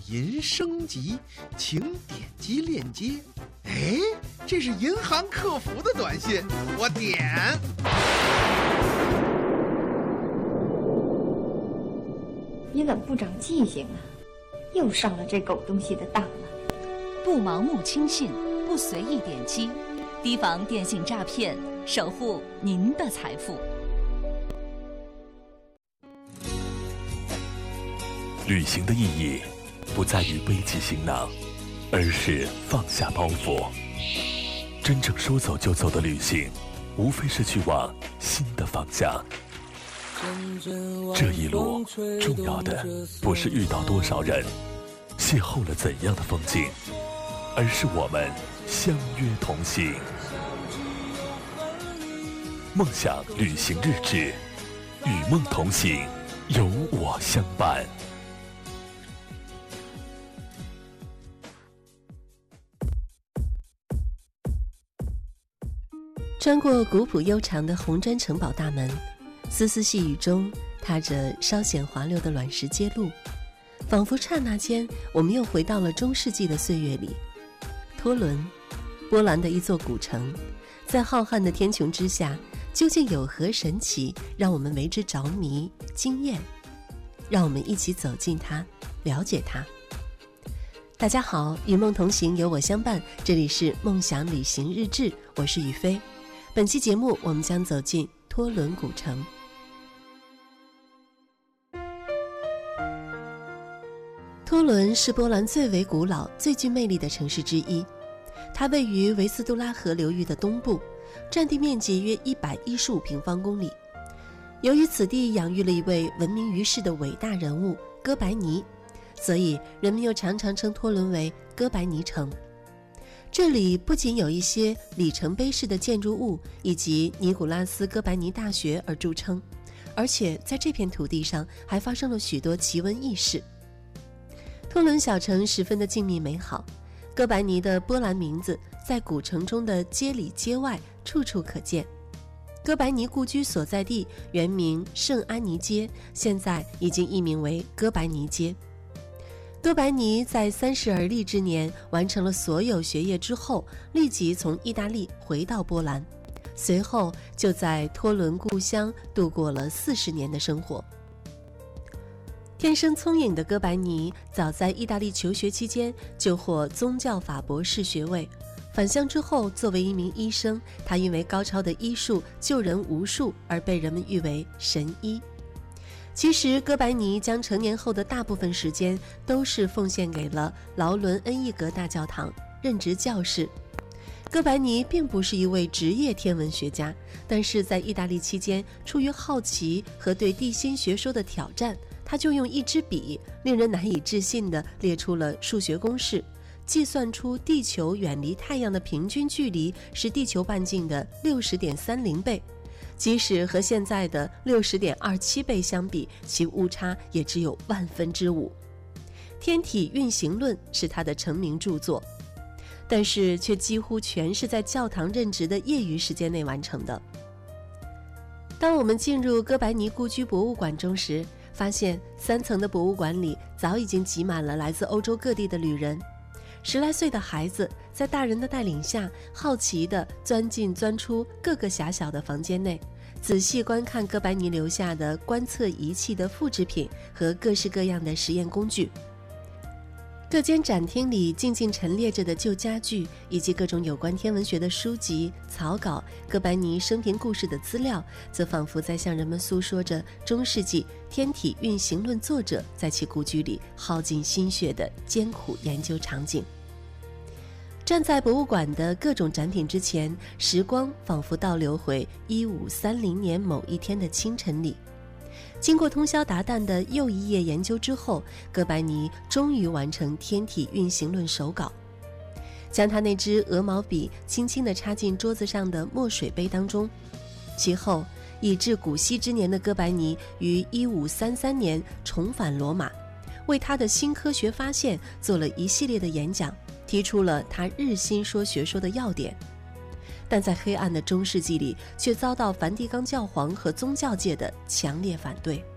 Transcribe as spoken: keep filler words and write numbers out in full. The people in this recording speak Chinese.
银升级，请点击链接。哎，这是银行客服的短信，我点。 你怎么不长记性啊？又上了这狗东西的当了。 不盲目轻信，不随意点击，提防电信诈骗，守护您的财富。 旅行的意义不在于背起行囊，而是放下包袱。真正说走就走的旅行，无非是去往新的方向。这一路重要的不是遇到多少人，邂逅了怎样的风景，而是我们相约同行。梦想旅行日志，与梦同行，有我相伴。 穿过古朴悠长的红砖城堡大门，丝丝细雨中踏着稍显滑溜的卵石街路，仿佛刹那间我们又回到了中世纪的岁月里。托伦，波兰的一座古城，在浩瀚的天穹之下，究竟有何神奇让我们为之着迷惊艳？让我们一起走进它，了解它。大家好，与梦同行，有我相伴，这里是梦想旅行日志，我是雨飞。本期节目我们将走进托伦古城。托伦是波兰最为古老、最具魅力的城市之一，它位于维斯杜拉河流域的东部，占地面积约一百一十五平方公里。由于此地养育了一位闻名于世的伟大人物哥白尼，所以人们又常常称托伦为哥白尼城。这里不仅有一些里程碑式的建筑物以及尼古拉斯哥白尼大学而著称，而且在这片土地上还发生了许多奇闻异事。托伦小城十分的静谧美好，哥白尼的波兰名字在古城中的街里街外处处可见。哥白尼故居所在地原名圣安妮街，现在已经易名为哥白尼街。哥白尼在三十而立之年完成了所有学业之后，立即从意大利回到波兰，随后就在托伦故乡度过了四十年的生活。天生聪颖的哥白尼早在意大利求学期间就获宗教法博士学位，返乡之后作为一名医生，他因为高超的医术救人无数而被人们誉为神医。其实哥白尼将成年后的大部分时间都是奉献给了劳伦恩义格大教堂，任职教士。哥白尼并不是一位职业天文学家，但是在意大利期间，出于好奇和对地心学说的挑战，他就用一支笔令人难以置信地列出了数学公式，计算出地球远离太阳的平均距离是地球半径的 六十点三零 倍，即使和现在的 六十点二七 倍相比，其误差也只有万分之五。天体运行论是他的成名著作，但是却几乎全是在教堂任职的业余时间内完成的。当我们进入哥白尼故居博物馆中时，发现三层的博物馆里早已经挤满了来自欧洲各地的旅人。十来岁的孩子在大人的带领下，好奇地钻进钻出各个狭小的房间内，仔细观看哥白尼留下的观测仪器的复制品和各式各样的实验工具。各间展厅里静静陈列着的旧家具，以及各种有关天文学的书籍、草稿、哥白尼生平故事的资料，则仿佛在向人们诉说着中世纪天体运行论作者在其故居里耗尽心血的艰苦研究场景。站在博物馆的各种展品之前，时光仿佛倒流回一五三零年某一天的清晨里。经过通宵达旦的又一夜研究之后，哥白尼终于完成天体运行论手稿，将他那支鹅毛笔轻轻地插进桌子上的墨水杯当中。其后已至古稀之年的哥白尼于一五三三年重返罗马，为他的新科学发现做了一系列的演讲，提出了他日心说学说的要点。但在黑暗的中世纪里，却遭到梵蒂冈教皇和宗教界的强烈反对。